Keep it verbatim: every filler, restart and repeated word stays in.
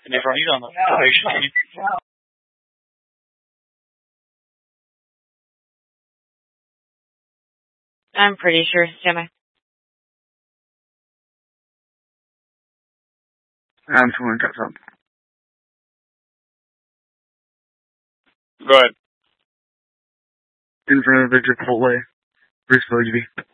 Never he's on the station. I'm pretty sure it's Gemma. I'm someone cuts up. Go ahead. In front of the Chipotle. Bruce Bogeby.